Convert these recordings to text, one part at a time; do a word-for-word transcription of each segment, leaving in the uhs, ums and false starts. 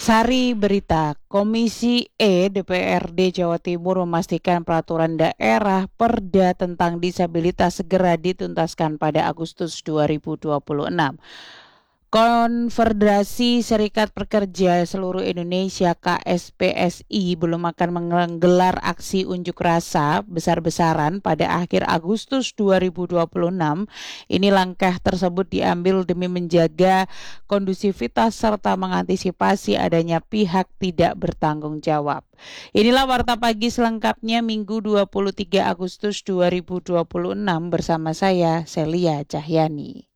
Sari berita, Komisi E D P R D Jawa Timur memastikan peraturan daerah Perda tentang disabilitas segera dituntaskan pada Agustus dua ribu dua puluh enam. Konfederasi Serikat Pekerja Seluruh Indonesia K S P S I belum akan menggelar aksi unjuk rasa besar-besaran pada akhir Agustus dua ribu dua puluh enam. Ini langkah tersebut diambil demi menjaga kondusivitas serta mengantisipasi adanya pihak tidak bertanggung jawab. Inilah Warta Pagi selengkapnya Minggu dua puluh tiga Agustus dua ribu dua puluh enam bersama saya Celia Cahyani.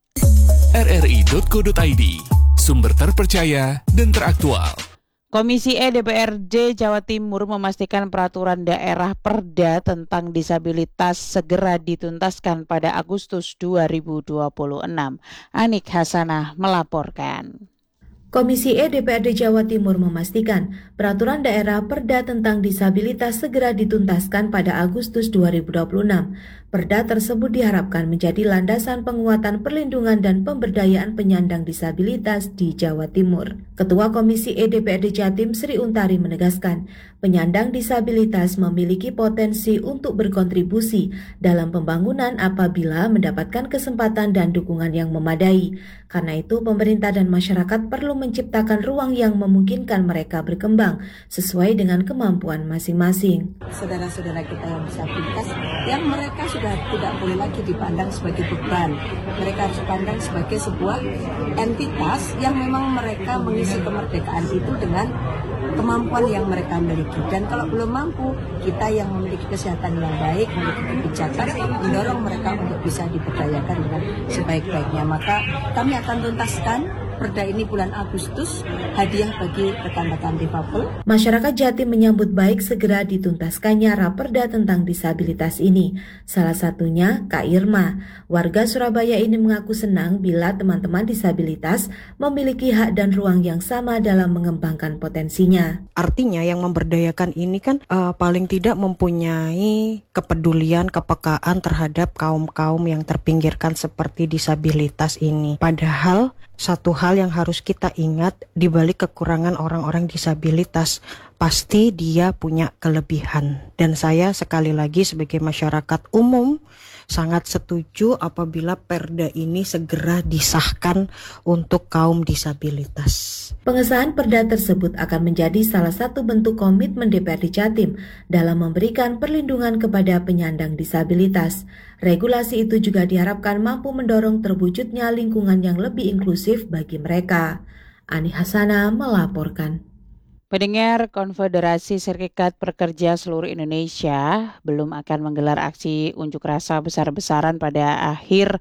R R I titik co titik I D, sumber terpercaya dan teraktual. Komisi E D P R D Jawa Timur memastikan peraturan daerah Perda tentang disabilitas segera dituntaskan pada Agustus dua ribu dua puluh enam. Anik Hasanah melaporkan. Komisi E D P R D Jawa Timur memastikan peraturan daerah Perda tentang disabilitas segera dituntaskan pada Agustus dua ribu dua puluh enam. Perda tersebut diharapkan menjadi landasan penguatan perlindungan dan pemberdayaan penyandang disabilitas di Jawa Timur. Ketua Komisi E D P R D Jatim Sri Untari menegaskan, penyandang disabilitas memiliki potensi untuk berkontribusi dalam pembangunan apabila mendapatkan kesempatan dan dukungan yang memadai. Karena itu, pemerintah dan masyarakat perlu menciptakan ruang yang memungkinkan mereka berkembang sesuai dengan kemampuan masing-masing. Saudara-saudara kita yang disabilitas, yang mereka sudah tidak boleh lagi dipandang sebagai beban. Mereka harus dipandang sebagai sebuah entitas yang memang mereka mengisi kemerdekaan itu dengan kemampuan yang mereka miliki. Dan kalau belum mampu, kita yang memiliki kesehatan yang baik, memiliki kebijakan, mendorong mereka untuk bisa diberdayakan dengan sebaik-baiknya. Maka kami akan tuntaskan Perda ini bulan Agustus, hadiah bagi rekan-rekan difabel. Masyarakat Jatim menyambut baik segera dituntaskannya Raperda tentang disabilitas ini. Salah satunya Kak Irma. Warga Surabaya ini mengaku senang bila teman-teman disabilitas memiliki hak dan ruang yang sama dalam mengembangkan potensinya. Artinya yang memberdayakan ini kan uh, paling tidak mempunyai kepedulian, kepekaan terhadap kaum-kaum yang terpinggirkan seperti disabilitas ini. Padahal satu hal yang harus kita ingat, di balik kekurangan orang-orang disabilitas, pasti dia punya kelebihan. Dan saya sekali lagi sebagai masyarakat umum sangat setuju apabila Perda ini segera disahkan untuk kaum disabilitas. Pengesahan Perda tersebut akan menjadi salah satu bentuk komitmen D P R D Jatim dalam memberikan perlindungan kepada penyandang disabilitas. Regulasi itu juga diharapkan mampu mendorong terwujudnya lingkungan yang lebih inklusif bagi mereka. Ani Hasanah melaporkan. Pendengar, Konfederasi Serikat Pekerja Seluruh Indonesia belum akan menggelar aksi unjuk rasa besar-besaran pada akhir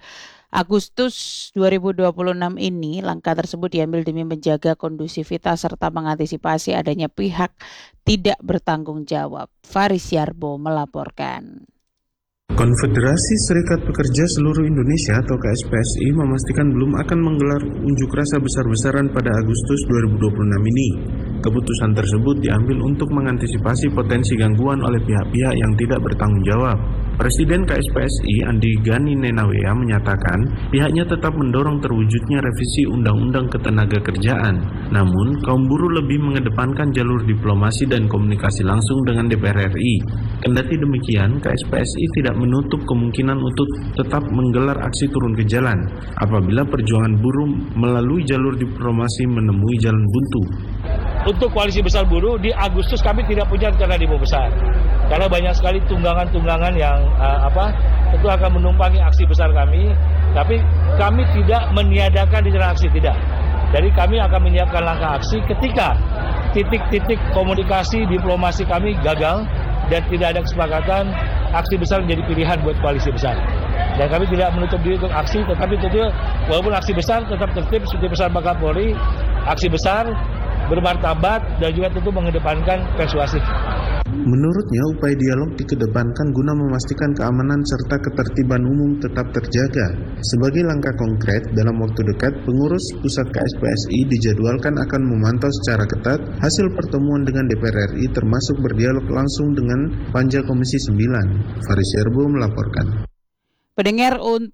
Agustus dua ribu dua puluh enam ini. Langkah tersebut diambil demi menjaga kondusivitas serta mengantisipasi adanya pihak tidak bertanggung jawab. Faris Yarbo melaporkan. Konfederasi Serikat Pekerja Seluruh Indonesia atau K S P S I memastikan belum akan menggelar unjuk rasa besar-besaran pada Agustus dua ribu dua puluh enam ini. Keputusan tersebut diambil untuk mengantisipasi potensi gangguan oleh pihak-pihak yang tidak bertanggung jawab. Presiden K S P S I Andi Gani Nenawea menyatakan pihaknya tetap mendorong terwujudnya revisi Undang-Undang Ketenagakerjaan. Namun, kaum buruh lebih mengedepankan jalur diplomasi dan komunikasi langsung dengan D P R R I. Kendati demikian, K S P S I tidak menutup kemungkinan untuk tetap menggelar aksi turun ke jalan apabila perjuangan buruh melalui jalur diplomasi menemui jalan buntu. Untuk koalisi besar buruh di Agustus kami tidak punya rencana demo besar karena banyak sekali tunggangan-tunggangan yang uh, apa tentu akan menumpangi aksi besar kami, tapi kami tidak meniadakan rencana aksi, tidak. Jadi kami akan menyiapkan langkah aksi ketika titik-titik komunikasi diplomasi kami gagal dan tidak ada kesepakatan, aksi besar menjadi pilihan buat koalisi besar. Dan kami tidak menutup diri untuk aksi, tetapi tentu walaupun aksi besar tetap tertib seperti pesan Pak Kapolri, aksi besar bermartabat dan juga tentu mengedepankan persuasif. Menurutnya, upaya dialog dikedepankan guna memastikan keamanan serta ketertiban umum tetap terjaga. Sebagai langkah konkret, dalam waktu dekat, pengurus pusat K S P S I dijadwalkan akan memantau secara ketat hasil pertemuan dengan D P R R I termasuk berdialog langsung dengan Panja Komisi sembilan. Faris Yarbo melaporkan. Pendengar,